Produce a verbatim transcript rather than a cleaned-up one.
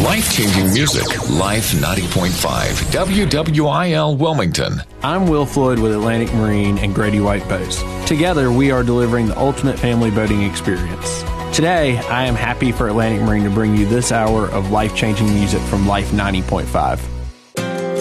Life-changing music. Life ninety point five. W W I L Wilmington. I'm Will Floyd with Atlantic Marine and Grady White Boats. Together, we are delivering the ultimate family boating experience. Today, I am happy for Atlantic Marine to bring you this hour of life-changing music from Life ninety point five.